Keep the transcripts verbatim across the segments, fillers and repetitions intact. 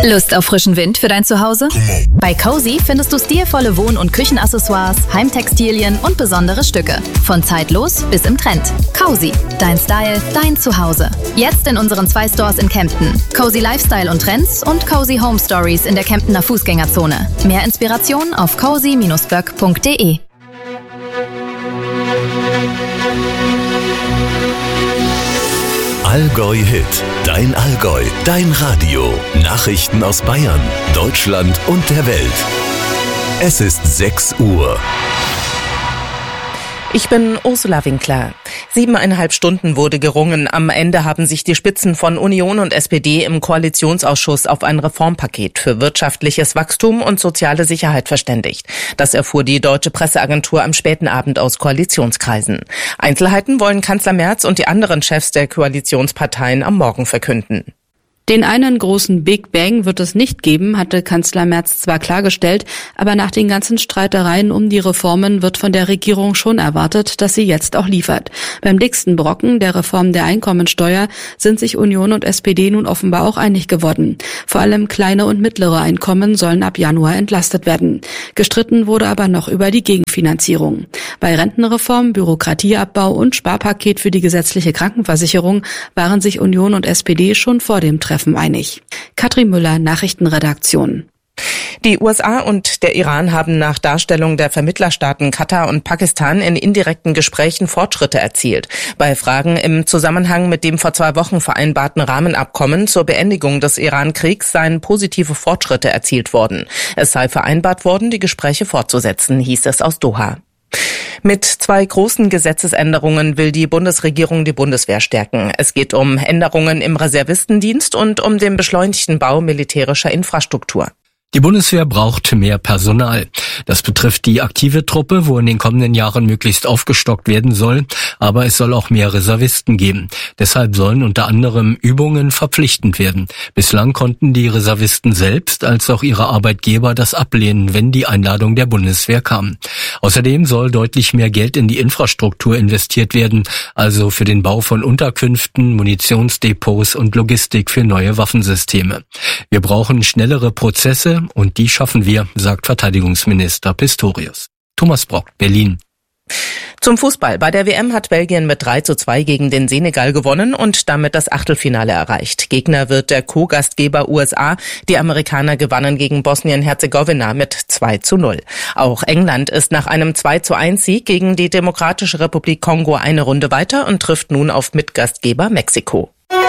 Lust auf frischen Wind für dein Zuhause? Bei Cozy findest du stilvolle Wohn- und Küchenaccessoires, Heimtextilien und besondere Stücke. Von zeitlos bis im Trend. Cozy, dein Style, dein Zuhause. Jetzt in unseren zwei Stores in Kempten. Cozy Lifestyle und Trends und Cozy Home Stories in der Kemptener Fußgängerzone. Mehr Inspiration auf cozy Bindestrich böck Punkt de. Allgäu Hit, dein Allgäu, dein Radio. Nachrichten aus Bayern, Deutschland und der Welt. Es ist sechs Uhr. Ich bin Ursula Winkler. Siebeneinhalb Stunden wurde gerungen. Am Ende haben sich die Spitzen von Union und S P D im Koalitionsausschuss auf ein Reformpaket für wirtschaftliches Wachstum und soziale Sicherheit verständigt. Das erfuhr die Deutsche Presseagentur am späten Abend aus Koalitionskreisen. Einzelheiten wollen Kanzler Merz und die anderen Chefs der Koalitionsparteien am Morgen verkünden. Den einen großen Big Bang wird es nicht geben, hatte Kanzler Merz zwar klargestellt, aber nach den ganzen Streitereien um die Reformen wird von der Regierung schon erwartet, dass sie jetzt auch liefert. Beim dicksten Brocken, der Reform der Einkommensteuer, sind sich Union und S P D nun offenbar auch einig geworden. Vor allem kleine und mittlere Einkommen sollen ab Januar entlastet werden. Gestritten wurde aber noch über die Gegenfinanzierung. Bei Rentenreform, Bürokratieabbau und Sparpaket für die gesetzliche Krankenversicherung waren sich Union und S P D schon vor dem Treffen einig. Katrin Müller, Nachrichtenredaktion. Die U S A und der Iran haben nach Darstellung der Vermittlerstaaten Katar und Pakistan in indirekten Gesprächen Fortschritte erzielt. Bei Fragen im Zusammenhang mit dem vor zwei Wochen vereinbarten Rahmenabkommen zur Beendigung des Iran-Kriegs seien positive Fortschritte erzielt worden. Es sei vereinbart worden, die Gespräche fortzusetzen, hieß es aus Doha. Mit zwei großen Gesetzesänderungen will die Bundesregierung die Bundeswehr stärken. Es geht um Änderungen im Reservistendienst und um den beschleunigten Bau militärischer Infrastruktur. Die Bundeswehr braucht mehr Personal. Das betrifft die aktive Truppe, wo in den kommenden Jahren möglichst aufgestockt werden soll. Aber es soll auch mehr Reservisten geben. Deshalb sollen unter anderem Übungen verpflichtend werden. Bislang konnten die Reservisten selbst als auch ihre Arbeitgeber das ablehnen, wenn die Einladung der Bundeswehr kam. Außerdem soll deutlich mehr Geld in die Infrastruktur investiert werden, also für den Bau von Unterkünften, Munitionsdepots und Logistik für neue Waffensysteme. Wir brauchen schnellere Prozesse, und die schaffen wir, sagt Verteidigungsminister Pistorius. Thomas Brock, Berlin. Zum Fußball. Bei der W M hat Belgien mit drei zu zwei gegen den Senegal gewonnen und damit das Achtelfinale erreicht. Gegner wird der Co-Gastgeber U S A. Die Amerikaner gewannen gegen Bosnien-Herzegowina mit zwei zu null. Auch England ist nach einem zwei zu eins Sieg gegen die Demokratische Republik Kongo eine Runde weiter und trifft nun auf Mitgastgeber Mexiko.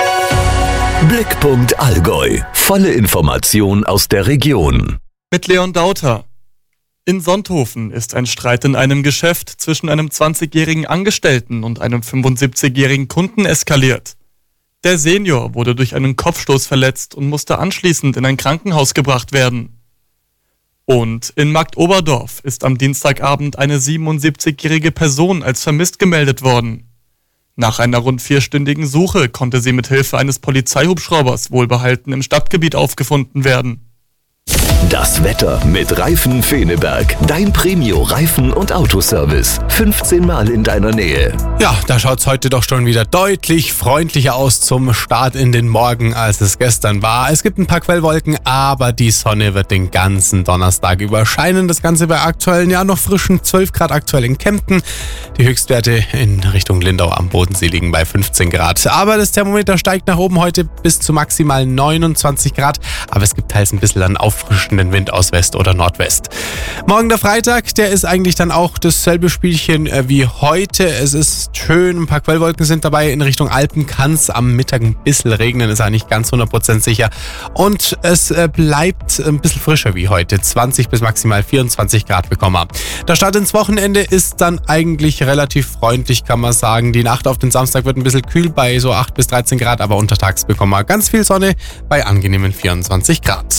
Blickpunkt Allgäu. Volle Information aus der Region. Mit Leon Dauter. In Sonthofen ist ein Streit in einem Geschäft zwischen einem zwanzigjährigen Angestellten und einem fünfundsiebzigjährigen Kunden eskaliert. Der Senior wurde durch einen Kopfstoß verletzt und musste anschließend in ein Krankenhaus gebracht werden. Und in Marktoberdorf ist am Dienstagabend eine siebenundsiebzigjährige Person als vermisst gemeldet worden. Nach einer rund vierstündigen Suche konnte sie mit Hilfe eines Polizeihubschraubers wohlbehalten im Stadtgebiet aufgefunden werden. Das Wetter mit Reifen Feneberg. Dein Premio-Reifen- und Autoservice. fünfzehn Mal in deiner Nähe. Ja, da schaut's heute doch schon wieder deutlich freundlicher aus zum Start in den Morgen, als es gestern war. Es gibt ein paar Quellwolken, aber die Sonne wird den ganzen Donnerstag über scheinen. Das Ganze bei aktuellen, ja noch frischen zwölf Grad aktuell in Kempten. Die Höchstwerte in Richtung Lindau am Bodensee liegen bei fünfzehn Grad. Aber das Thermometer steigt nach oben heute bis zu maximal neunundzwanzig Grad. Aber es gibt teils ein bisschen an auffrischenden Wind aus West oder Nordwest. Morgen der Freitag, der ist eigentlich dann auch dasselbe Spielchen wie heute. Es ist schön, ein paar Quellwolken sind dabei. In Richtung Alpen kann es am Mittag ein bisschen regnen, ist eigentlich ganz hundert Prozent sicher. Und es bleibt ein bisschen frischer wie heute. zwanzig bis maximal vierundzwanzig Grad bekommen wir. Der Start ins Wochenende ist dann eigentlich relativ freundlich, kann man sagen. Die Nacht auf den Samstag wird ein bisschen kühl bei so acht bis dreizehn Grad, aber untertags bekommen wir ganz viel Sonne bei angenehmen vierundzwanzig Grad.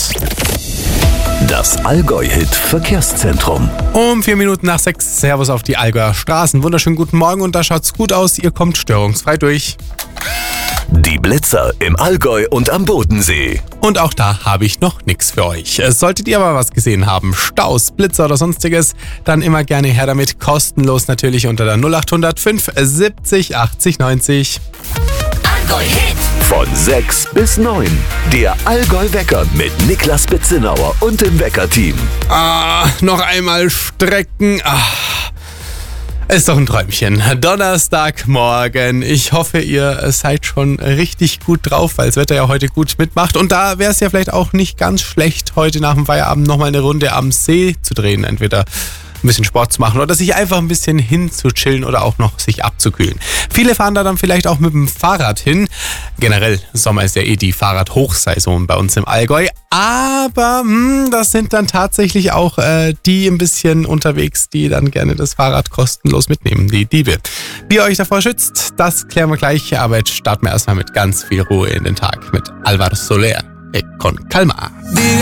Das Allgäu-Hit-Verkehrszentrum. Um vier Minuten nach sechs, Servus auf die Allgäuer Straßen. Wunderschönen guten Morgen und da schaut's gut aus. Ihr kommt störungsfrei durch. Die Blitzer im Allgäu und am Bodensee. Und auch da habe ich noch nichts für euch. Solltet ihr aber was gesehen haben, Staus, Blitzer oder sonstiges, dann immer gerne her damit. Kostenlos natürlich unter der null acht hundert fünf siebzig achtzig neunzig. Allgäu-Hit. Von sechs bis neun. Der Allgäu-Wecker mit Niklas Betzenauer und dem Wecker-Team. Ah, noch einmal strecken. Ah. Ist doch ein Träumchen. Donnerstagmorgen. Ich hoffe, ihr seid schon richtig gut drauf, weil das Wetter ja heute gut mitmacht. Und da wäre es ja vielleicht auch nicht ganz schlecht, heute nach dem Feierabend nochmal eine Runde am See zu drehen. Entweder ein bisschen Sport zu machen oder sich einfach ein bisschen hinzuchillen oder auch noch sich abzukühlen. Viele fahren da dann vielleicht auch mit dem Fahrrad hin. Generell, Sommer ist ja eh die Fahrradhochsaison bei uns im Allgäu. Aber mh, das sind dann tatsächlich auch äh, die ein bisschen unterwegs, die dann gerne das Fahrrad kostenlos mitnehmen, die Diebe. Wie ihr euch davor schützt, das klären wir gleich. Aber jetzt starten wir erstmal mit ganz viel Ruhe in den Tag mit Álvaro Soler e con calma.